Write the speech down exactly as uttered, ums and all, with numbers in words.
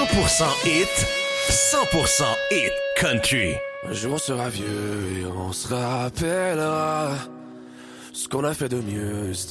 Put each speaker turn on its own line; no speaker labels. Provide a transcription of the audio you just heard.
cent pour cent hit, cent pour cent hit country.
Un jour on sera vieux et on se rappellera ce qu'on a fait de mieux.